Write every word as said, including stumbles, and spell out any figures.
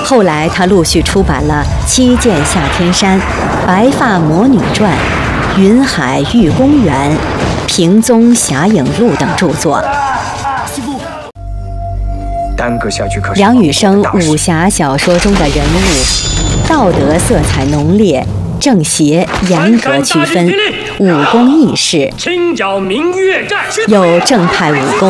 后来他陆续出版了《七剑下天山》《白发魔女传》《云海玉公园》《平宗侠影录》等著作。梁羽生武侠小说中的人物，道德色彩浓烈，正邪严格区分，武功义士，有正派武功。